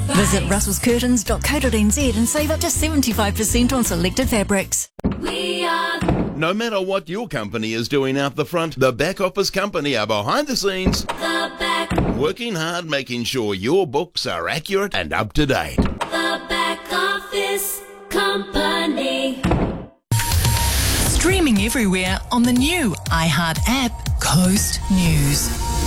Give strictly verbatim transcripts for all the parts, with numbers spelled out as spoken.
Visit russels curtains dot co dot n z and save up to seventy-five percent on selected fabrics. We are... No matter what your company is doing out the front, the back office company are behind the scenes, The back, working hard, making sure your books are accurate and up to date. the back office company. Streaming everywhere on the new iHeart app, Coast News.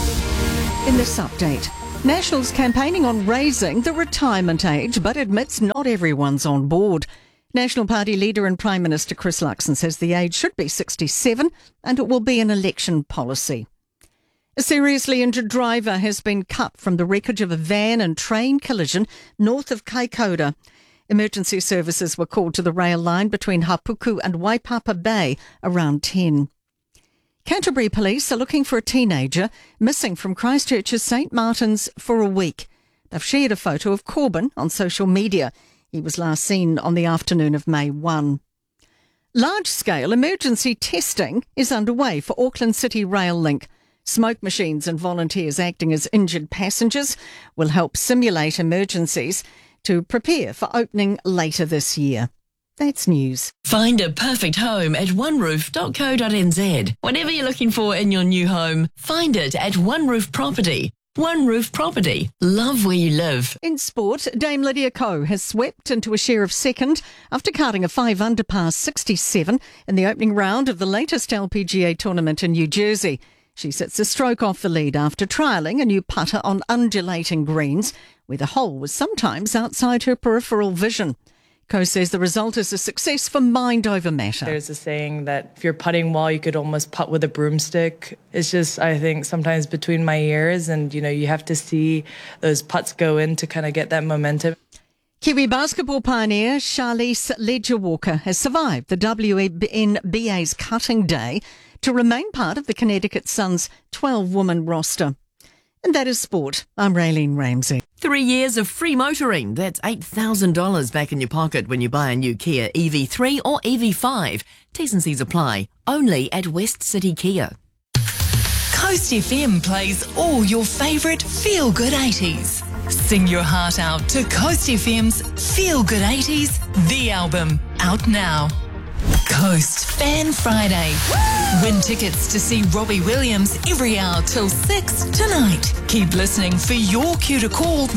In this update, National's campaigning on raising the retirement age, but admits not everyone's on board. National Party leader and Prime Minister Chris Luxon says the age should be sixty-seven and it will be an election policy. A seriously injured driver has been cut from the wreckage of a van and train collision north of Kaikoura. Emergency services were called to the rail line between Hapuku and Waipapa Bay around ten. Canterbury police are looking for a teenager missing from Christchurch's St Martin's for a week. They've shared a photo of Corbyn on social media. He was last seen on the afternoon of May first. Large-scale emergency testing is underway for Auckland City Rail Link. Smoke machines and volunteers acting as injured passengers will help simulate emergencies to prepare for opening later this year. That's news. Find a perfect home at one roof dot co dot n z. Whatever you're looking for in your new home, find it at One Roof Property. One Roof Property. Love where you live. In sport, Dame Lydia Ko has swept into a share of second after carting a five under par sixty-seven in the opening round of the latest L P G A tournament in New Jersey. She sits a stroke off the lead after trialling a new putter on undulating greens, where the hole was sometimes outside her peripheral vision. Ko says the result is a success for mind over matter. There's a saying that if you're putting well, you could almost putt with a broomstick. It's just, I think, sometimes between my ears and, you know, you have to see those putts go in to kind of get that momentum. Kiwi basketball pioneer Charlize Ledger-Walker has survived the W N B A's cutting day to remain part of the Connecticut Sun's twelve-woman roster. And that is sport. I'm Raylene Ramsey. Three years of free motoring. That's eight thousand dollars back in your pocket when you buy a new Kia E V three or E V five. T's and C's apply. Only at West City Kia. Coast F M plays all your favourite feel-good eighties. Sing your heart out to Coast F M's Feel Good eighties, the album, out now. Coast Fan Friday. Win tickets to see Robbie Williams every hour till six tonight. Keep listening for your cue to call